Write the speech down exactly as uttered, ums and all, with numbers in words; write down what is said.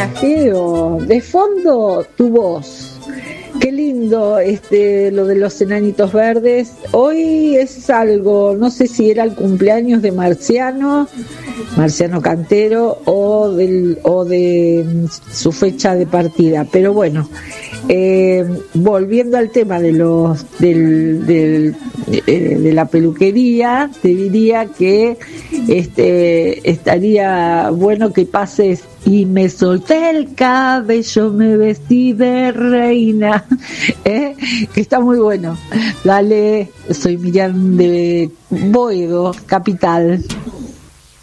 Geo, de fondo tu voz. Qué lindo este lo de los enanitos verdes. Hoy es algo, no sé si era el cumpleaños de Marciano, Marciano Cantero, o del o de su fecha de partida, pero bueno, eh, volviendo al tema de los del, del eh, de la peluquería, te diría que este estaría bueno que pases y me solté el cabello, me vestí de reina, ¿eh? Que está muy bueno. Dale, soy Miriam de Boedo, Capital.